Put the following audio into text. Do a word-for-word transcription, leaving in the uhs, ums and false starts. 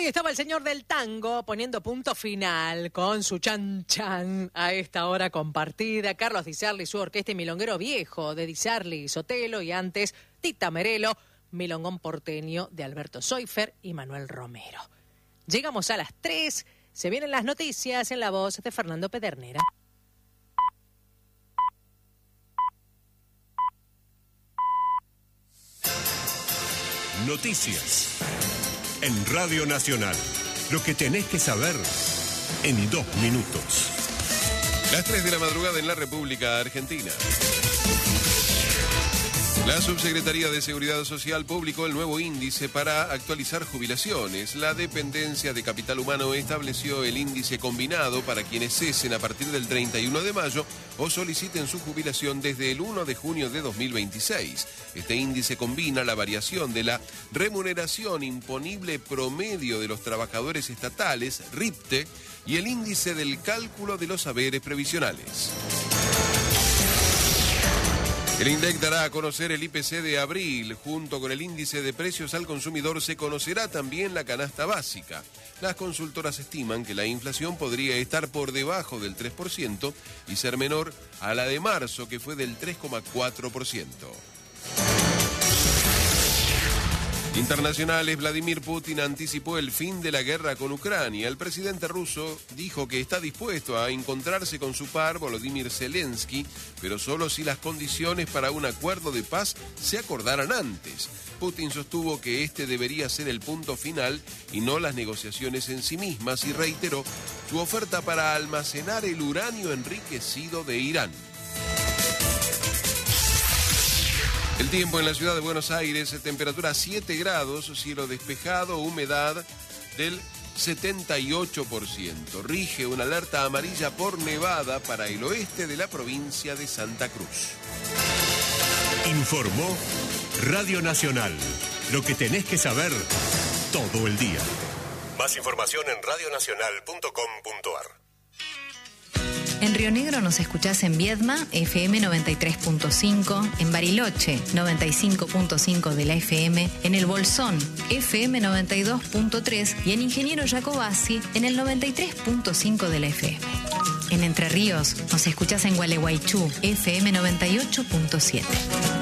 Ahí estaba el señor del tango poniendo punto final con su chan chan a esta hora compartida. Carlos Di Sarli, su orquesta y milonguero viejo de Di Sarli y Sotelo, y antes Tita Merelo, milongón porteño de Alberto Soifer y Manuel Romero. Llegamos a las tres, se vienen las noticias en la voz de Fernando Pedernera. Noticias en Radio Nacional. Lo que tenés que saber en dos minutos. Las tres de la madrugada en la República Argentina. La Subsecretaría de Seguridad Social publicó el nuevo índice para actualizar jubilaciones. La Dependencia de Capital Humano estableció el índice combinado para quienes cesen a partir del treinta y uno de mayo o soliciten su jubilación desde el uno de junio de dos mil veintiséis. Este índice combina la variación de la remuneración imponible promedio de los trabajadores estatales, RIPTE, y el índice del cálculo de los haberes previsionales. El INDEC dará a conocer el I P C de abril. Junto con el índice de precios al consumidor se conocerá también la canasta básica. Las consultoras estiman que la inflación podría estar por debajo del tres por ciento y ser menor a la de marzo, que fue del tres coma cuatro por ciento. Internacionales, Vladimir Putin anticipó el fin de la guerra con Ucrania. El presidente ruso dijo que está dispuesto a encontrarse con su par, Volodymyr Zelensky, pero solo si las condiciones para un acuerdo de paz se acordaran antes. Putin sostuvo que este debería ser el punto final y no las negociaciones en sí mismas, y reiteró su oferta para almacenar el uranio enriquecido de Irán. El tiempo en la ciudad de Buenos Aires, temperatura siete grados, cielo despejado, humedad del setenta y ocho por ciento. Rige una alerta amarilla por nevada para el oeste de la provincia de Santa Cruz. Informó Radio Nacional. Lo que tenés que saber todo el día. Más información en radio nacional punto com punto a r. En Río Negro nos escuchás en Viedma, F M noventa y tres punto cinco, en Bariloche, noventa y cinco punto cinco de la F M, en El Bolsón, F M noventa y dos punto tres y en Ingeniero Jacobasi, en el noventa y tres punto cinco de la F M. En Entre Ríos nos escuchás en Gualeguaychú, F M noventa y ocho punto siete.